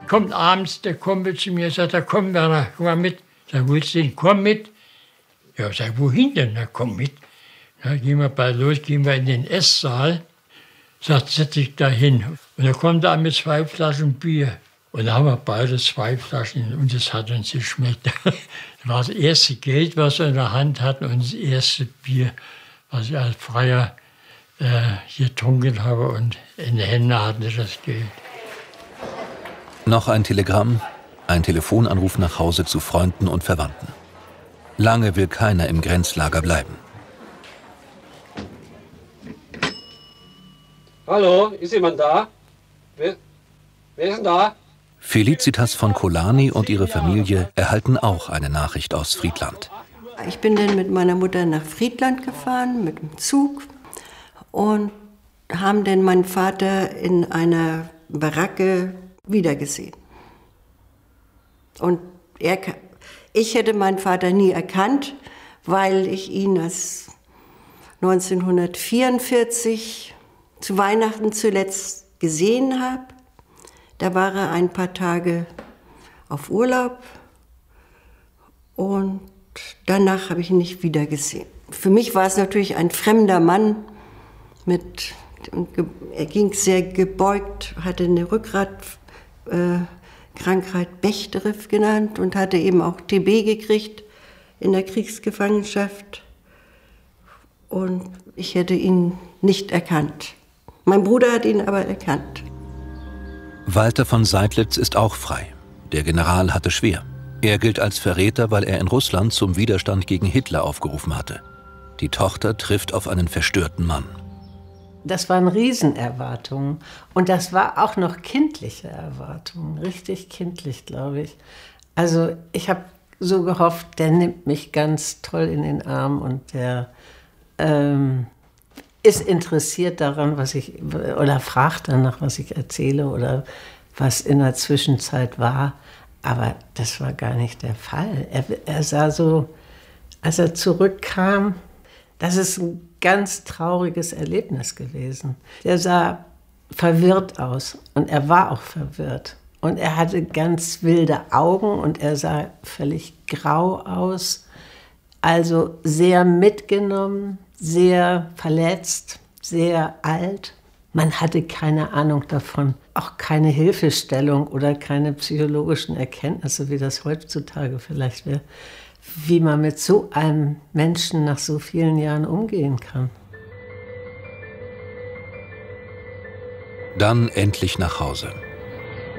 kommt abends der Kumpel zu mir und sagt, da komm Werner, komm mal mit. Sag, willst du denn, komm mit? Ja, sag, wohin denn? Na, komm mit. Ja, gehen wir bald los, gehen wir in den Esssaal. Sagt, setz dich da hin. Und da kommt er mit 2 Flaschen Bier. Und da haben wir beide 2 Flaschen und es hat uns geschmeckt. Das war das erste Geld, was wir in der Hand hatten und das erste Bier, was ich als Freier getrunken habe und in den Händen hatte das Geld. Noch ein Telegramm, ein Telefonanruf nach Hause zu Freunden und Verwandten. Lange will keiner im Grenzlager bleiben. Hallo, ist jemand da? Wer ist denn da? Felicitas von Kolani und ihre Familie erhalten auch eine Nachricht aus Friedland. Ich bin dann mit meiner Mutter nach Friedland gefahren, mit dem Zug. Und haben dann meinen Vater in einer Baracke wiedergesehen. Und ich hätte meinen Vater nie erkannt, weil ich ihn als 1944 zu Weihnachten zuletzt gesehen habe. Da war er ein paar Tage auf Urlaub und danach habe ich ihn nicht wieder gesehen. Für mich war es natürlich ein fremder Mann. Er ging sehr gebeugt, hatte eine Rückgratkrankheit, Bechterew genannt, und hatte eben auch TB gekriegt in der Kriegsgefangenschaft. Und ich hätte ihn nicht erkannt. Mein Bruder hat ihn aber erkannt. Walter von Seydlitz ist auch frei. Der General hatte schwer. Er gilt als Verräter, weil er in Russland zum Widerstand gegen Hitler aufgerufen hatte. Die Tochter trifft auf einen verstörten Mann. Das waren Riesenerwartungen. Und das war auch noch kindliche Erwartungen. Richtig kindlich, glaube ich. Also ich habe so gehofft, der nimmt mich ganz toll in den Arm und der ist interessiert daran, oder fragt danach, was ich erzähle oder was in der Zwischenzeit war. Aber das war gar nicht der Fall. Er sah so, als er zurückkam, das ist ein ganz trauriges Erlebnis gewesen. Der sah verwirrt aus und er war auch verwirrt. Und er hatte ganz wilde Augen und er sah völlig grau aus. Also sehr mitgenommen, sehr verletzt, sehr alt. Man hatte keine Ahnung davon, auch keine Hilfestellung oder keine psychologischen Erkenntnisse, wie das heutzutage vielleicht wäre, wie man mit so einem Menschen nach so vielen Jahren umgehen kann. Dann endlich nach Hause.